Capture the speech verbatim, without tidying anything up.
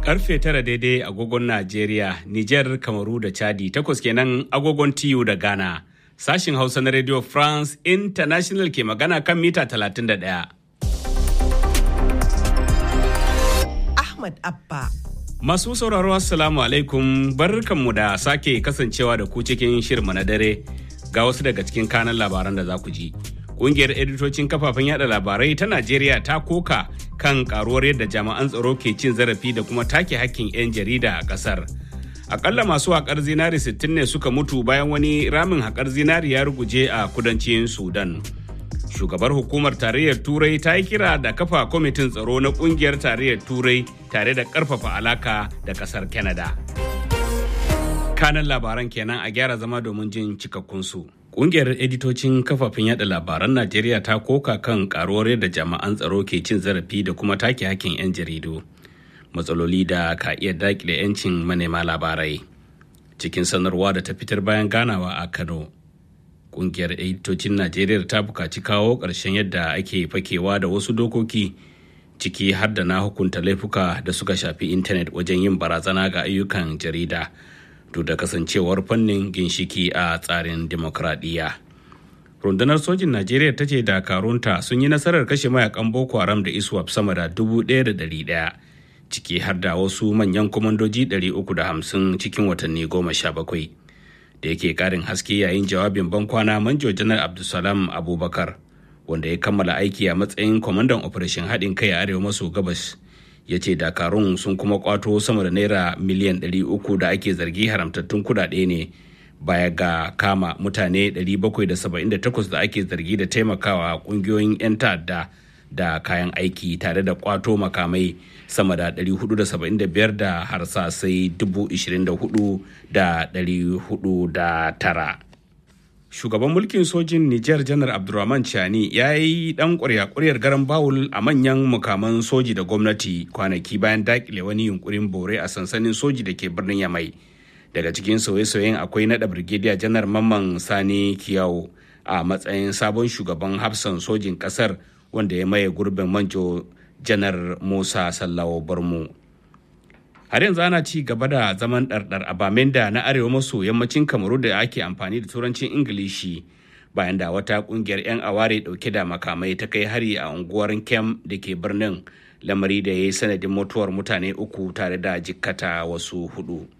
Karfe tara daidai agogon Najeriya, Nijar, Kamaru da Chadi, takwas kenan agogon T U da Ghana. Sashin Hausa na Radio France International ke magana kan mita talatin da ɗaya. Ahmad Abba. Masu sauraro Assalamu alaikum, barkanmu da sake kasancewa da ku cikin shirma na dare ga wasu daga cikin kanan labaran da za ku ji. Ƙungiyar editocin kafafen yada labarai ta Najeriya ta koka kan karuwar yadda jami'an tsaro ke cin zarafi da kuma take hakkin 'yan jarida a ƙasar. Akalla masu haƙar zinari sittin ne suka mutu bayan wani ramin haƙar zinari ya ruguje a kudancin Sudan. Shugabar hukumar tarayyar Turai ta yi kira da kafa kwamitin tsaro na ƙungiyar tarayyar Turai tare da ƙarfafa alaka da ƙasar Canada. Kanan labaran kenan a gyara zama domin jin cikakkunsu. Ƙungiyar editocin kafafen yada labaran Najeriya ta koka kan karuwar yadda jami'an tsaro ke cin zarafi da kuma take hakkin 'yan jaridu. Matsaloli da ka iya daƙile 'yancin manema labarai. Cikin sanarwa da ta fitar bayan ganawa a Kano, ƙungiyar editocin Najeriya ta buƙaci kawo ƙarshen yadda ake fakewa da wasu dokoki ciki har da na hukunta laifuka da suka shafi intanet wajen yin barazana ga ayyukan jarida. Duk da kasancewar fannin ginshiki a tsarin demokradiyya. Rundunar sojin Najeriya ta ce dakarunta sun yi nasarar kashe mayakan Boko Haram da ISWAP sama da dubu ɗaya da ɗari ɗaya, ciki har da wasu manyan kwamandoji ɗari uku da hamsin cikin watanni goma sha bakwai. Da yake ƙarin haske yayin jawabin bankwana, Manjo Janar Abdulsalam Abubakar, wanda ya kammala aiki a matsayin kwamandan operation haɗin kai a arewa maso gabas, ya ce dakarun sun kuma kwato sama da naira miliyan ɗari uku da ake zargi haramtattun kudade ne baya ga kama mutane ɗari bakwai da saba'in da takwas da ake zargi da taimakawa kungiyoyin 'yan ta'adda da kayan aiki tare da kwato makamai sama da ɗari hudu da saba'in da biyar da harsasai dubu ishirin da hudu da ɗari hudu da tara. Shugaban mulkin sojin Nijar Janar Abdurrahman Chani ya yi ɗan ƙwarya-ƙwaryar garan bawul a manyan mukaman soji da gwamnati kwanaki bayan daƙile wani yunkurin bore a sansanin soji da ke birnin Yamai. Daga cikin sauye-sauyen akwai naɗa Brigadier Janar Mamman Sani Kiyawo a matsayin sabon shugaban hafsan sojin ƙasar, wanda ya maye gurbin Manjo Janar Musa Sallawo Barmu. Har yanzu ana ci gaba da zaman ɗarɗar a Bamenda na arewa maso yammacin Kamaru da ake amfani da turancin Ingilishi bayan da wata ƙungiyar 'yan aware ɗauke da makamai ta kai hari a unguwar Kem da ke birnin, lamari da ya yi sanadin mutuwar mutane uku tare da jikkata wasu hudu.